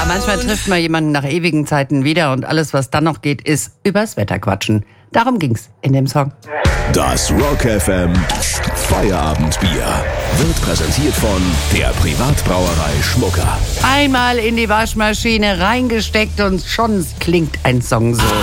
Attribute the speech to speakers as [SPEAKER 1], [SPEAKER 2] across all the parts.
[SPEAKER 1] Ja, manchmal trifft man jemanden nach ewigen Zeiten wieder und alles, was dann noch geht, ist übers Wetter quatschen. Darum ging's in dem Song.
[SPEAKER 2] Das Rock FM Feierabendbier wird präsentiert von der Privatbrauerei Schmucker.
[SPEAKER 1] Einmal in die Waschmaschine reingesteckt und schon klingt ein Song so.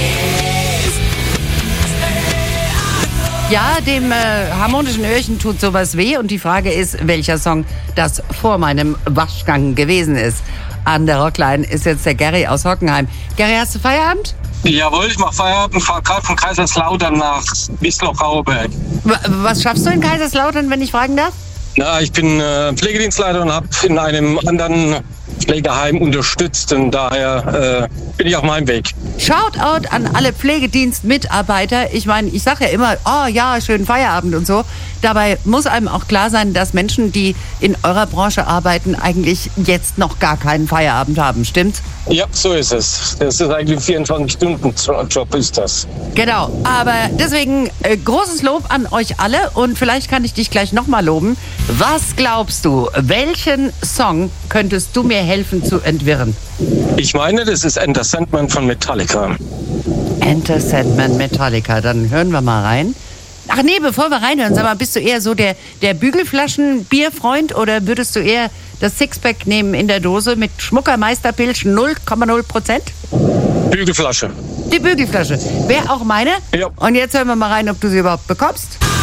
[SPEAKER 1] Ja, dem harmonischen Öhrchen tut sowas weh und die Frage ist, welcher Song das vor meinem Waschgang gewesen ist. An der Rockline ist jetzt der Gary aus Hockenheim. Gary, hast du Feierabend?
[SPEAKER 3] Jawohl, ich mache Feierabend, fahre gerade von Kaiserslautern nach Wiesloch-Rauberg.
[SPEAKER 1] Was schaffst du in Kaiserslautern, wenn ich fragen darf?
[SPEAKER 3] Na, ich bin Pflegedienstleiter und habe in einem anderen Pflegeheim unterstützt und daher bin ich auf meinem Weg.
[SPEAKER 1] Shoutout an alle Pflegedienstmitarbeiter. Ich meine, ich sage ja immer, oh ja, schönen Feierabend und so. Dabei muss einem auch klar sein, dass Menschen, die in eurer Branche arbeiten, eigentlich jetzt noch gar keinen Feierabend haben, stimmt's?
[SPEAKER 3] Ja, so ist es. Das ist eigentlich 24-Stunden-Job ist das.
[SPEAKER 1] Genau, aber deswegen großes Lob an euch alle und vielleicht kann ich dich gleich nochmal loben. Was glaubst du, welchen Song könntest du mir helfen zu entwirren?
[SPEAKER 3] Ich meine, das ist Enter Sandman von Metallica.
[SPEAKER 1] Enter Sandman, Metallica, dann hören wir mal rein. Ach nee, bevor wir reinhören, sag mal, bist du eher so der Bügelflaschen-Bierfreund oder würdest du eher das Sixpack nehmen in der Dose mit Schmucker Meisterpilz 0,0%?
[SPEAKER 3] Bügelflasche.
[SPEAKER 1] Die Bügelflasche. Wäre auch meine.
[SPEAKER 3] Ja.
[SPEAKER 1] Und jetzt hören wir mal rein, ob du sie überhaupt bekommst.